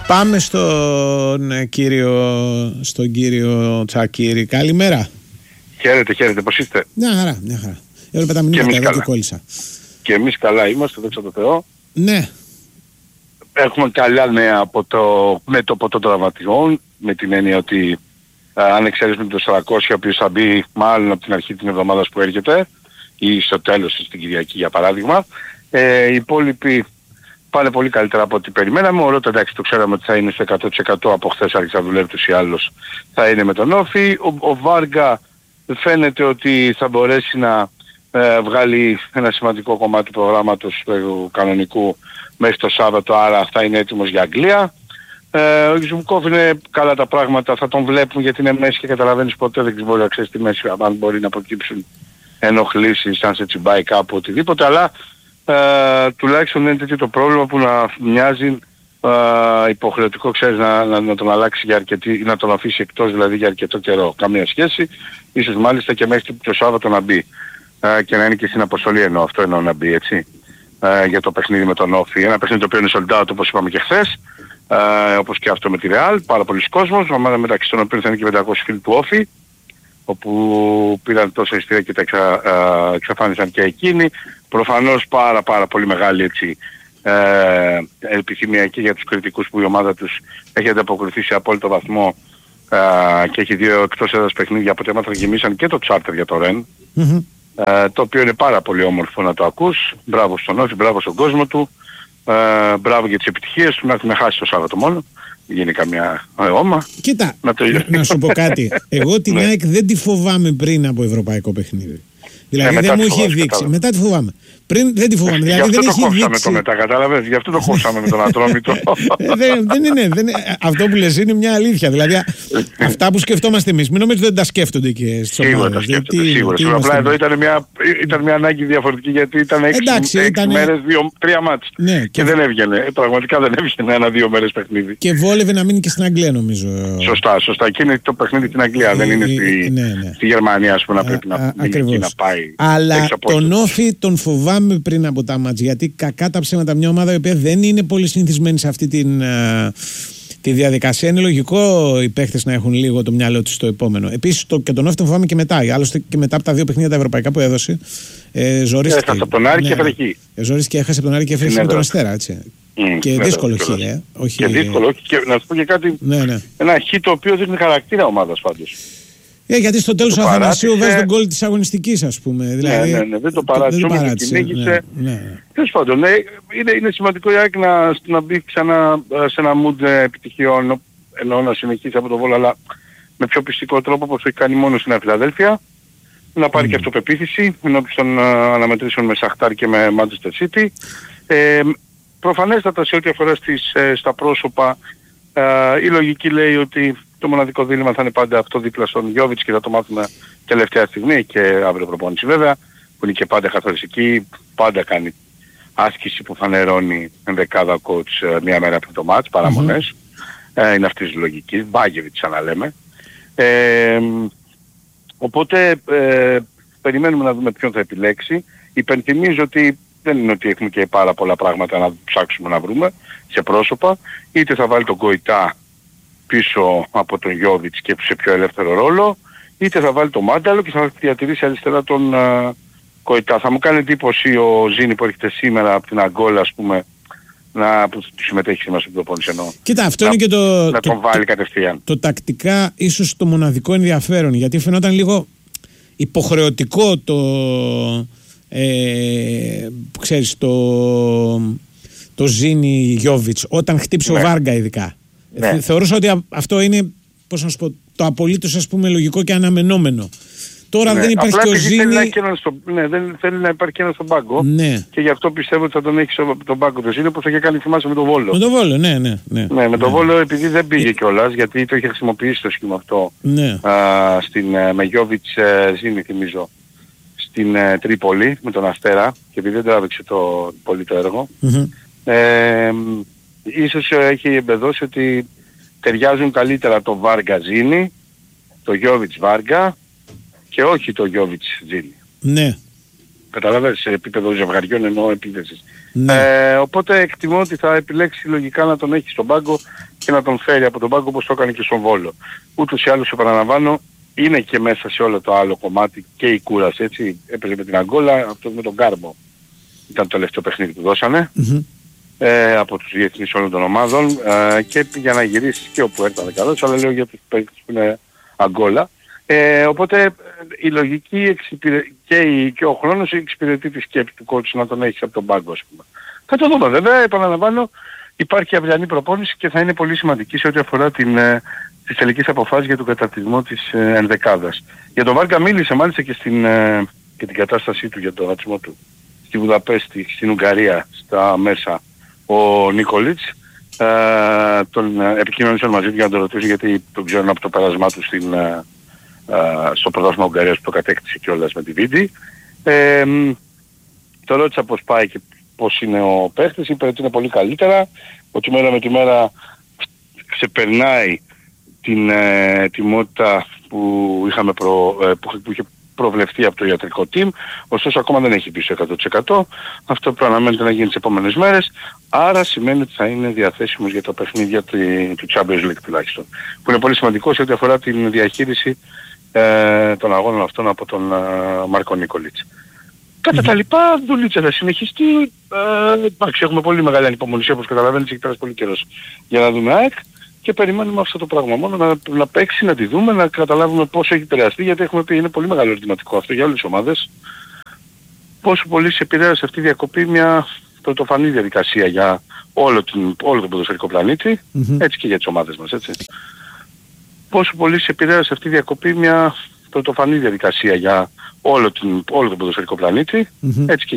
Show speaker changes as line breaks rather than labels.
Πάμε στον κύριο Τσακίρη. Καλημέρα.
Χαίρετε, πώς είστε?
Μια χαρά. Έβλεπα τα μηνύματα εδώ και κόλλησα.
Και εμείς καλά είμαστε, δόξα τω Θεώ.
Ναι.
Έχουμε καλά νέα με το ποτό των τραυματισμών, με την έννοια ότι αν εξαιρέσουμε το 400, ο οποίος θα μπει μάλλον από την αρχή της εβδομάδας που έρχεται ή στο τέλος στην Κυριακή για παράδειγμα, οι υπόλοιποι πάνε πολύ καλύτερα από ό,τι περιμέναμε. Ο Ρότα, εντάξει, το ξέραμε ότι θα είναι στο 100%, από χθες άρχισε να δουλεύει τους ή άλλως, θα είναι με τον Όφη. Ο Βάργα φαίνεται ότι θα μπορέσει να βγάλει ένα σημαντικό κομμάτι του προγράμματος του κανονικού μέχρι το Σάββατο, άρα θα είναι έτοιμος για Αγγλία. Ο Ιζουμκόφ είναι καλά τα πράγματα, θα τον βλέπουν γιατί είναι μέση και καταλαβαίνεις ποτέ, δεν μπορεί να ξέρεις τη μέση, αν μπορεί να προκύψουν ενοχλήσεις, αν σε τσιμπάει κάπου οτιδήποτε, αλλά τουλάχιστον δεν είναι τέτοιο το πρόβλημα που να μοιάζει υποχρεωτικό, ξέρεις, να τον αλλάξει για να τον αφήσει εκτός δηλαδή για αρκετό καιρό. Καμία σχέση, ίσως μάλιστα και μέχρι το Σάββατο να μπει και να είναι και στην αποστολή, αυτό εννοώ να μπει, έτσι, για το παιχνίδι με τον Όφη. Ένα παιχνίδι το οποίο είναι sold out, όπως είπαμε και χθες, όπως και αυτό με τη Real, πάρα πολλοί κόσμος, μεταξύ των οποίων θα είναι και 500 φίλοι του Όφη, όπου πήραν τόσα ειστήρια και τα εξαφάνισαν και εκείνοι. Προφανώς πάρα πολύ μεγάλη, έτσι, επιθυμία εκεί για τους κριτικούς που η ομάδα τους έχει ανταποκριθεί σε απόλυτο βαθμό και έχει 2 εκτός έδρας παιχνίδια, από έμαθα γεμίσαν και το τσάρτερ για το Ρεν, το οποίο είναι πάρα πολύ όμορφο να το ακούς. Μπράβο στον Όφη, μπράβο στον κόσμο του, μπράβο για τις επιτυχίες του, να έχουμε χάσει το Σάββατο μόνο. Γίνει καμιά όμα.
Κοίτα, να σου πω κάτι. Εγώ την ΑΕΚ δεν τη φοβάμαι πριν από ευρωπαϊκό παιχνίδι. Δηλαδή δεν μου είχε δείξει. Μετά τη φοβάμαι. Πριν δεν τη φοβάμαι. Δηλαδή δεν έχει δείξει.
Το μετά, κατάλαβες. Γι' αυτό το χώσαμε με τον Ατρόμητο.
Δεν είναι. Αυτό που λες είναι μια αλήθεια. Δηλαδή αυτά που σκεφτόμαστε εμείς, μην νομίζω δεν τα σκέφτονται και στις ομάδες.
Σίγουρα. Απλά εδώ ήταν μια ανάγκη διαφορετική, γιατί ήταν 6 μέρες, 3 μάτς. Και δεν έβγαινε. Πραγματικά δεν έβγαινε 1-2 μέρες παιχνίδι.
Και βόλευε να μείνει και στην Αγγλία, νομίζω.
Σωστά. Και είναι το παιχνίδι στην Αγγλία. Δεν είναι στη Γερμανία, ας πούμε, να πρέπει να πάει.
Αλλά τον Όφη τον φοβάμαι πριν από τα μάτς, γιατί κακά τα ψέματα μια ομάδα η οποία δεν είναι πολύ συνηθισμένη σε αυτή τη διαδικασία. Είναι λογικό οι παίχτες να έχουν λίγο το μυαλό τους στο επόμενο. Επίσης και τον Όφη τον φοβάμαι και μετά. Άλλωστε και μετά από τα 2 παιχνίδια τα ευρωπαϊκά που έδωσε, ζορίστηκε.
Έχασε από τον Άρη και έφερε.
Ζορίστηκε, έχασε από τον Άρη και έφερε με τον Αστέρα, έτσι. Και δύσκολο χ, όχι.
Και δύσκολο, και να σου πω και κάτι. Ένα χ το οποίο δείχνει χαρακτήρα ομάδας πάντως.
Γιατί στο τέλος ο Αθανασίου βάζει τον γκολ της αγωνιστικής, ας πούμε. Δηλαδή,
ναι, δεν το παράτησε, κυνήγησε. Τέλος πάντων, είναι σημαντικό η ΑΕΚ να μπει ξανά σε ένα mood επιτυχιών, εννοώ να συνεχίσει από το Βόλο, αλλά με πιο πιστικό τρόπο, όπως το έχει κάνει μόνο στην Φιλαδέλφια, να πάρει και αυτοπεποίθηση ενώπιον των αναμετρήσεων με Σαχτάρ και με Manchester City. Προφανέστατα σε ό,τι αφορά στα πρόσωπα, η λογική λέει ότι το μοναδικό δίλημμα θα είναι πάντα αυτό δίπλα στον Γιόβιτς και θα το μάθουμε τελευταία στιγμή και αύριο προπόνηση βέβαια, που είναι και πάντα καθοριστική, πάντα κάνει άσκηση που φανερώνει ενδεκάδα coach μία μέρα πριν το μάτς, παραμονές. Είναι αυτής της λογικής, Μπάγεβιτς σαν να λέμε. Οπότε περιμένουμε να δούμε ποιον θα επιλέξει. Υπενθυμίζω ότι δεν είναι ότι έχουμε και πάρα πολλά πράγματα να ψάξουμε να βρούμε σε πρόσωπα. Είτε θα βάλει τον Γκοϊτά πίσω από τον Γιόβιτς και σε πιο ελεύθερο ρόλο, είτε θα βάλει τον Μάνταλο και θα διατηρήσει αριστερά τον Κοϊτά. Θα μου κάνει εντύπωση ο Ζήνη που έρχεται σήμερα από την Αγκόλα, ας πούμε, που συμμετέχει σήμερα στην προπόνηση, εννοώ.
Κοίτα, αυτό είναι και
να τον βάλει κατευθείαν.
Το τακτικά ίσως το μοναδικό ενδιαφέρον, γιατί φαινόταν λίγο υποχρεωτικό ξέρεις, το Ζήνη Γιόβιτς όταν χτύψε ο Βάργα ειδικά. Θεωρούσα ότι αυτό είναι, πώς να σου πω, το απολύτως, ας πούμε, λογικό και αναμενόμενο. Τώρα δεν υπάρχει και ο Ζήνη.
Δεν θέλει να υπάρχει ένας στον πάγκο. Και γι' αυτό πιστεύω ότι θα τον έχει στον πάγκο το Ζήνη, όπως το είχε κάνει, θυμάσαι, με τον Βόλο.
Με τον Βόλο, ναι.
Με τον Βόλο, επειδή δεν πήγε κιόλας, γιατί το είχε χρησιμοποιήσει το σχήμα αυτό με Γιόβιτς Ζήνη, θυμίζω, στην Τρίπολη με τον Αστέρα, και επειδή δεν τράβηξε πολύ το έργο. Ίσως έχει εμπεδώσει ότι ταιριάζουν καλύτερα το Βάργα Ζήνη, το Γιόβιτς Βάργα και όχι το Γιόβιτς Ζήνη.
Ναι.
Καταλαβαίνεις, σε επίπεδο ζευγαριών εννοώ επίθεσης.
Ναι.
Οπότε εκτιμώ ότι θα επιλέξει λογικά να τον έχει στον πάγκο και να τον φέρει από τον πάγκο όπως το έκανε και στον Βόλο. Ούτως ή άλλως επαναλαμβάνω, είναι και μέσα σε όλο το άλλο κομμάτι και η κούραση, έτσι. Έπαιζε με την Αγκόλα, αυτό με τον Κάρμπο ήταν το τελευταίο παιχνίδι που δώσανε. Από τους διεθνείς όλων των ομάδων και για να γυρίσει και όπου έρθανε καλώς, αλλά λέω για τους παίκτες που είναι Αγκόλα. Οπότε η λογική και ο χρόνος εξυπηρετεί τη σκέψη του coach να τον έχεις από τον πάγκο, ας πούμε. Θα το δούμε βέβαια, επαναλαμβάνω, υπάρχει αυριανή προπόνηση και θα είναι πολύ σημαντική σε ό,τι αφορά τις τελικές αποφάσεις για τον καταρτισμό της ενδεκάδας. Για τον Βάρκα μίλησε μάλιστα και την κατάστασή του για τον ρατσισμό του στη Βουδαπέστη, στην Ουγγαρία, στα μέσα ο Νίκολιτς. Τον επικοινωνήσαν μαζί του για να τον ρωτήσουν γιατί τον ξέρουν από το πέρασμά του στο πρωτάθλημα Ουγγαρίας που το κατέκτησε κιόλας με τη Βίντι. Το ρώτησα πώς πάει και πώς είναι ο παίχτης, είπε ότι είναι πολύ καλύτερα, ότι μέρα με τη μέρα ξεπερνάει την ετοιμότητα που είχε προβλεφθεί από το ιατρικό team, ωστόσο ακόμα δεν έχει πει στο 100%. Αυτό προαναμένεται να γίνει τις επόμενες μέρες, άρα σημαίνει ότι θα είναι διαθέσιμος για τα παιχνίδια του Champions League τουλάχιστον, που είναι πολύ σημαντικό σε ό,τι αφορά την διαχείριση των αγώνων αυτών από τον Μάρκο Νίκολιτς. Κατά τα λοιπά, δουλίτσα θα συνεχιστεί. Εντάξει, έχουμε πολύ μεγάλη ανυπομονησία, όπως καταλαβαίνεις, έχει περάσει πολύ καιρός για να δούμε ΑΕΚ και περιμένουμε αυτό το πράγμα μόνο να παίξει, να τη δούμε, να καταλάβουμε πόσο έχει επηρεαστεί, γιατί έχουμε πει είναι πολύ μεγάλο ερωτηματικό αυτό για όλες τις ομάδες. Πόσο πολύ σε επηρέασε αυτή η διακοπή μια πρωτοφανή διαδικασία για όλο τον ποδοσφαιρικό πλανήτη, έτσι και για τις ομάδες μας, έτσι. Πόσο πολύ σε επηρέασε αυτή η διακοπή μια πρωτοφανή διαδικασία για όλο τον ποδοσφαιρικό πλανήτη, έτσι και